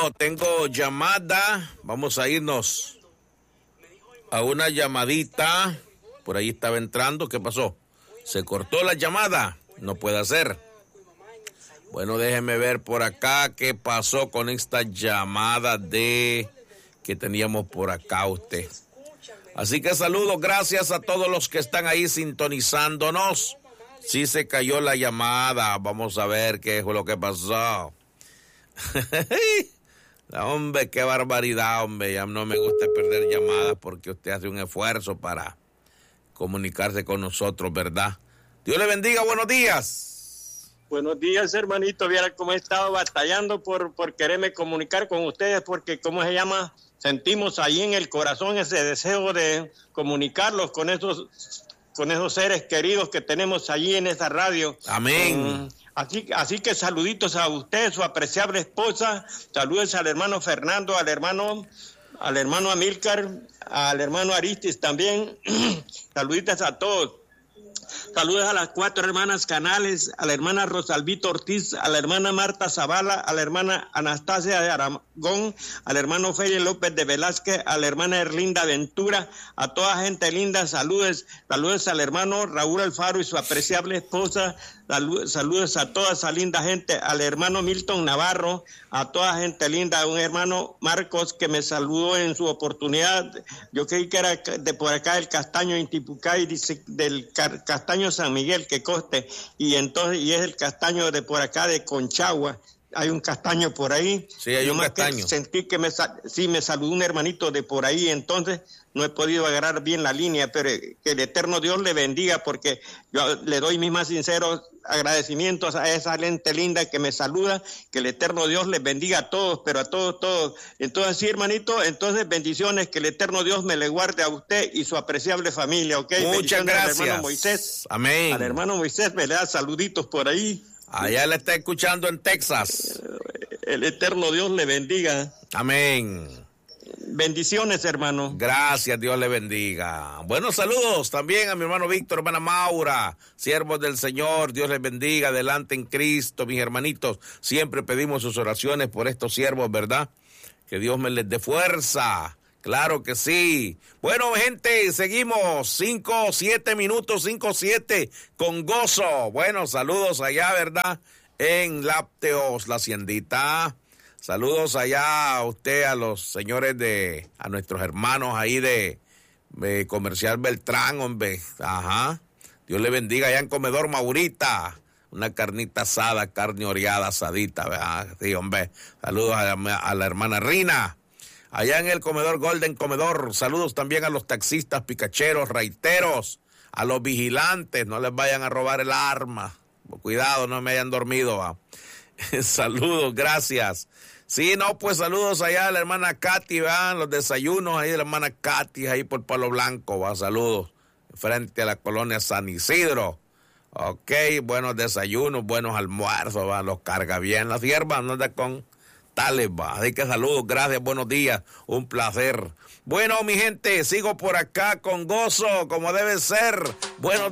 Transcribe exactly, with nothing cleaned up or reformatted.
Bueno, tengo llamada. Vamos a irnos a una llamadita. Por ahí estaba entrando. ¿Qué pasó? Se cortó la llamada. No puede ser. Bueno, déjeme ver por acá qué pasó con esta llamada de que teníamos por acá usted. Así que saludos, gracias a todos los que están ahí sintonizándonos. Sí se cayó la llamada. Vamos a ver qué es lo que pasó. Hombre, qué barbaridad, hombre. Ya no me gusta perder llamadas porque usted hace un esfuerzo para comunicarse con nosotros, ¿verdad? Dios le bendiga, buenos días. Buenos días, hermanito. Viera cómo he estado batallando por, por quererme comunicar con ustedes, porque, ¿cómo se llama? Sentimos ahí en el corazón ese deseo de comunicarlos con esos, con esos seres queridos que tenemos allí en esa radio. Amén. Um, así, así que saluditos a usted, su apreciable esposa. Saludos al hermano Fernando, al hermano, al hermano Amílcar, al hermano Aristis también. Saluditos a todos. Saludos a las cuatro hermanas Canales, a la hermana Rosalvito Ortiz, a la hermana Marta Zavala, a la hermana Anastasia de Aragón, al hermano Félix López de Velázquez, a la hermana Erlinda Ventura, a toda gente linda, saludos, saludos al hermano Raúl Alfaro y su apreciable esposa, saludos a toda esa linda gente, al hermano Milton Navarro, a toda gente linda, a un hermano Marcos que me saludó en su oportunidad, yo creí que era de por acá el Castaño Intipucay, dice del Castaño San Miguel, que coste, y entonces, y es el castaño de por acá de Conchagua. Hay un castaño por ahí. Sí, hay un castaño. Que sentí que me, sí, me saludó un hermanito de por ahí, entonces no he podido agarrar bien la línea, pero que el eterno Dios le bendiga, porque yo le doy mis más sinceros agradecimientos a esa gente linda que me saluda, que el eterno Dios les bendiga a todos, pero a todos, todos. Entonces, sí, hermanito, entonces bendiciones, que el eterno Dios me le guarde a usted y su apreciable familia, ¿ok? Muchas gracias. Al hermano Moisés. Amén. Al hermano Moisés me le da saluditos por ahí. Allá le está escuchando en Texas. El eterno Dios le bendiga. Amén. Bendiciones, hermano. Gracias, Dios le bendiga. Buenos saludos también a mi hermano Víctor, hermana Maura, siervos del Señor, Dios les bendiga, adelante en Cristo, mis hermanitos. Siempre pedimos sus oraciones por estos siervos, ¿verdad? Que Dios me les dé fuerza. Claro que sí. Bueno, gente, seguimos. Cinco, siete minutos, cinco, siete, con gozo. Bueno, saludos allá, ¿verdad? En Lácteos, la haciendita. Saludos allá a usted, a los señores de, a nuestros hermanos ahí de, de Comercial Beltrán, hombre. Ajá. Dios le bendiga allá en Comedor Maurita. Una carnita asada, carne oreada, asadita, ¿verdad? Sí, hombre. Saludos a la, a la hermana Rina. Allá en el Comedor Golden Comedor, saludos también a los taxistas, picacheros, raiteros, a los vigilantes, no les vayan a robar el arma. Cuidado, no me hayan dormido. ¿va? Saludos, gracias. Sí, no, pues saludos allá a la hermana Katy, ¿va? Los desayunos ahí de la hermana Katy, ahí por Palo Blanco, ¿va? Saludos, frente a la colonia San Isidro. Ok, buenos desayunos, buenos almuerzos, ¿va? Los carga bien las hierbas, no anda con tales, va. Así que saludos, gracias, buenos días, un placer. Bueno, mi gente, sigo por acá con gozo, como debe ser. Buenos